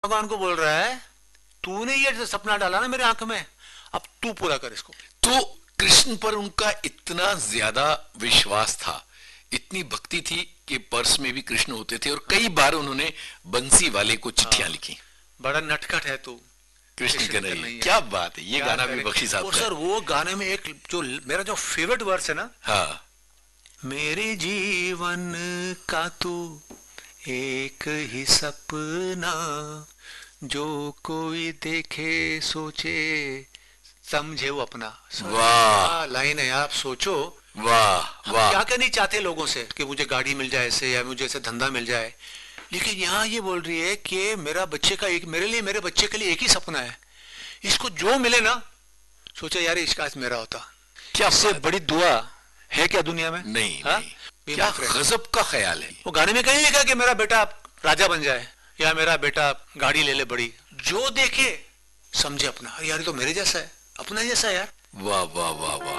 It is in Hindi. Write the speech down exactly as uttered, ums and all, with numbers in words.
भगवान को बोल रहा है, तूने ये सपना डाला ना मेरे आंख में, अब तू पूरा कर इसको। तो कृष्ण पर उनका इतना ज्यादा विश्वास था, इतनी भक्ति थी कि पर्स में भी कृष्ण होते थे और कई बार उन्होंने बंसी वाले को चिट्ठियां लिखी। बड़ा नटखट है तू, कृष्ण के नहीं। क्या बात है, ये गाना भी बख्शी साहब का। सर वो गाने में एक जो मेरा जो फेवरेट वर्स है ना, हाँ, मेरे जीवन का तू एक ही सपना, जो कोई देखे सोचे समझे वो अपना। वाह लाइन है, आप सोचो। वाह वाह। क्या कहनी चाहते लोगों से कि मुझे गाड़ी मिल जाए ऐसे, या मुझे ऐसे धंधा मिल जाए, लेकिन यहाँ ये बोल रही है कि मेरा बच्चे का एक, मेरे लिए, मेरे बच्चे के लिए एक ही सपना है, इसको जो मिले ना, सोचा यार इसका आज मेरा होता। क्या इससे बड़ी दुआ है क्या दुनिया में? नहीं, हा? नहीं। क्या गजब का ख्याल है। वो गाने में कहीं लिखा कि मेरा बेटा राजा बन जाए या मेरा बेटा गाड़ी ले ले बड़ी, जो देखे समझे अपना। यार ये तो मेरे जैसा है, अपना जैसा है यार। वाह वाह वाह वाह।